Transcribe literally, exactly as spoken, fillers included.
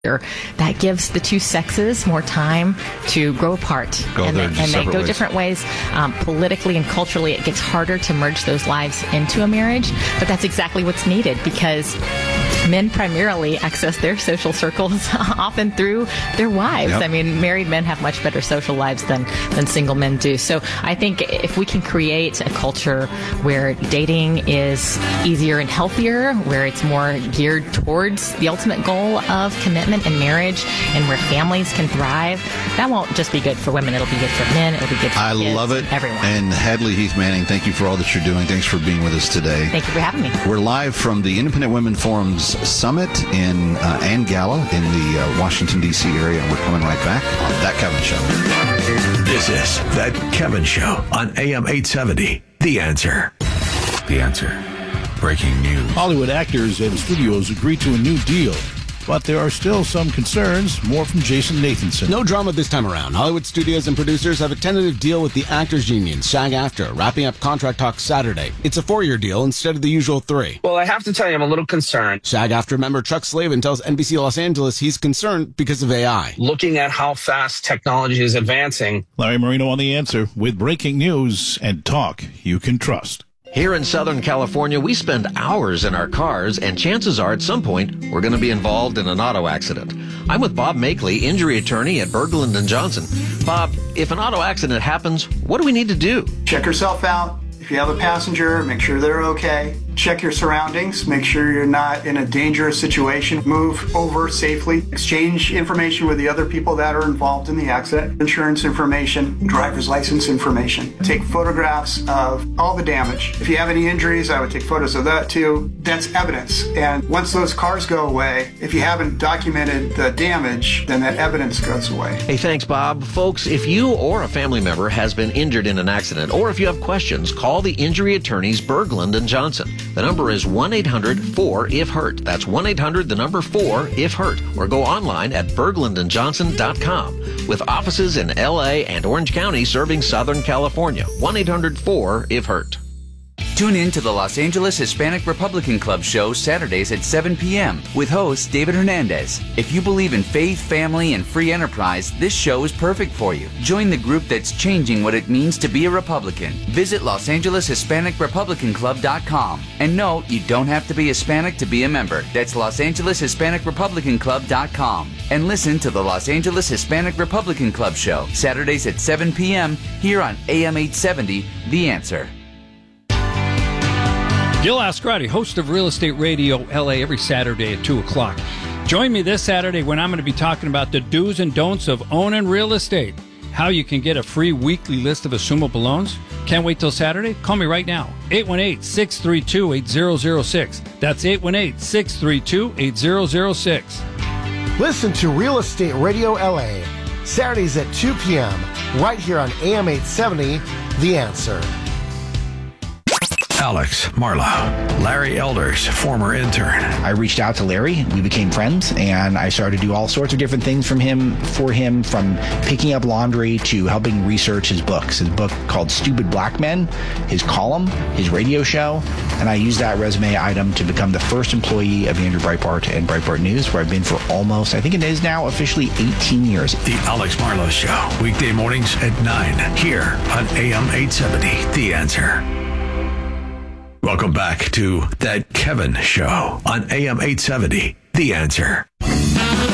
that gives the two sexes more time to grow apart, go and, they, and they go ways. different ways. Um, politically and culturally, it gets harder to merge those lives into a marriage, but that's exactly what's needed, because men primarily access their social circles often through their wives. Yep. I mean, married men have much better social lives than, than single men do. So I think if we can create a culture where dating is easier and healthier, where it's more geared towards the ultimate goal of commitment and marriage, and where families can thrive, that won't just be good for women. It'll be good for men. It'll be good for I kids, love it. and everyone. And Hadley Heath Manning, thank you for all that you're doing. Thanks for being with us today. Thank you for having me. We're live from the Independent Women Forum's Summit in uh, and Gala in the uh, Washington, D C area, and we're coming right back on That Kevin Show. This is That Kevin Show on A M eight seventy. The Answer. The Answer. Breaking news. Hollywood actors and studios agreed to a new deal, but there are still some concerns. More from Jason Nathanson. No drama this time around. Hollywood studios and producers have a tentative deal with the Actors Union, SAG-AFTRA, wrapping up contract talks Saturday. It's a four-year deal instead of the usual three. Well, I have to tell you, I'm a little concerned. SAG-AFTRA member Chuck Slavin tells N B C Los Angeles he's concerned because of A I. Looking at how fast technology is advancing. Larry Marino on The Answer with breaking news and talk you can trust. Here in Southern California, we spend hours in our cars, and chances are at some point we're going to be involved in an auto accident. I'm with Bob Makeley, injury attorney at Berglund and Johnson. Bob, if an auto accident happens, what do we need to do? Check yourself out. If you have a passenger, make sure they're okay. Check your surroundings. Make sure you're not in a dangerous situation. Move over safely. Exchange information with the other people that are involved in the accident. Insurance information, driver's license information. Take photographs of all the damage. If you have any injuries, I would take photos of that too. That's evidence. And once those cars go away, if you haven't documented the damage, then that evidence goes away. Hey, thanks, Bob. Folks, if you or a family member has been injured in an accident, or if you have questions, call the injury attorneys Berglund and Johnson. The number is one eight hundred four if hurt. That's one eight hundred, the number four if hurt. Or go online at berglund and johnson dot com. With offices in L A and Orange County serving Southern California. one eight hundred four if hurt. Tune in to the Los Angeles Hispanic Republican Club show Saturdays at seven p.m. with host David Hernandez. If you believe in faith, family, and free enterprise, this show is perfect for you. Join the group that's changing what it means to be a Republican. Visit los angeles hispanic republican club dot com. And no, you don't have to be Hispanic to be a member. That's los angeles hispanic republican club dot com. And listen to the Los Angeles Hispanic Republican Club show Saturdays at seven p.m. here on A M eight seventy, The Answer. Gil Ascarati, host of Real Estate Radio L A, every Saturday at two o'clock. Join me this Saturday when I'm going to be talking about the do's and don'ts of owning real estate, how you can get a free weekly list of assumable loans. Can't wait till Saturday? Call me right now, eight one eight, six three two, eight zero zero six. That's eight one eight, six three two, eight zero zero six. Listen to Real Estate Radio L A, Saturdays at two p.m., right here on A M eight seventy, The Answer. Alex Marlowe, Larry Elders, former intern. I reached out to Larry. We became friends, and I started to do all sorts of different things from him, for him, from picking up laundry to helping research his books. His book called Stupid Black Men, his column, his radio show, and I used that resume item to become the first employee of Andrew Breitbart and Breitbart News, where I've been for almost, I think it is now officially eighteen years. The Alex Marlowe Show, weekday mornings at nine, here on A M eight seventy, The Answer. Welcome back to That Kevin Show on A M eight seventy, The Answer.